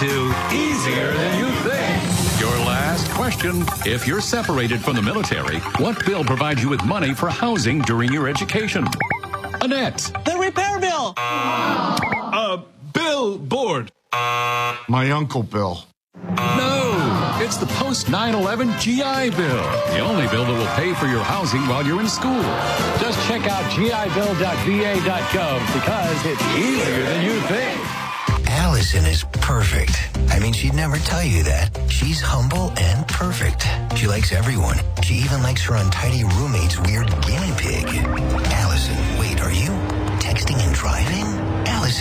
to Easier Than You Think. Your last question. If you're separated from the military, what bill provides you with money for housing during your education? Annette. The repair bill. Bill Board. My Uncle Bill. No, it's the post 9/11 GI Bill. The only bill that will pay for your housing while you're in school. Just check out gibill.va.gov because it's easier than you think. Allison is perfect. I mean, she'd never tell you that. She's humble and perfect. She likes everyone. She even likes her untidy roommate's weird guinea pig. Allison, wait, are you texting and driving?